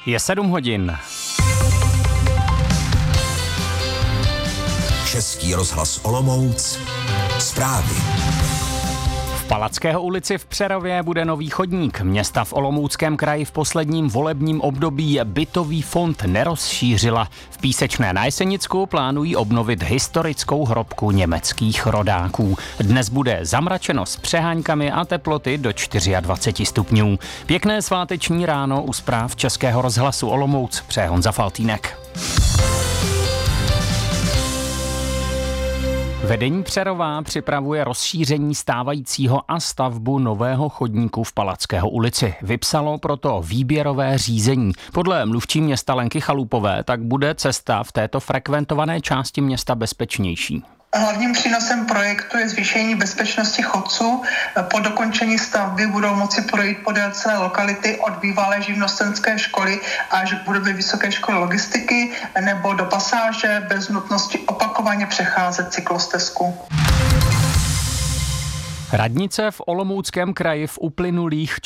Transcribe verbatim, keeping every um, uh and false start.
Je sedm hodin. Český rozhlas Olomouc. Zprávy. V Palackého ulici v Přerově bude nový chodník. Města v Olomouckém kraji v posledním volebním období bytový fond nerozšířila. V Písečné na Jesenicku plánují obnovit historickou hrobku německých rodáků. Dnes bude zamračeno s přeháňkami a teploty do dvacet čtyři stupňů. Pěkné sváteční ráno u zpráv Českého rozhlasu Olomouc přeje Honza Faltýnek. Vedení Přerova připravuje rozšíření stávajícího a stavbu nového chodníku v Palackého ulici. Vypsalo proto výběrové řízení. Podle mluvčí města Lenky Chalupové tak bude cesta v této frekventované části města bezpečnější. Hlavním přínosem projektu je zvýšení bezpečnosti chodců. Po dokončení stavby budou moci projít podél celé lokality od bývalé živnostenské školy až k budově Vysoké školy logistiky nebo do pasáže bez nutnosti opakovaně přecházet cyklostezku. Radnice v Olomouckém kraji v uplynulých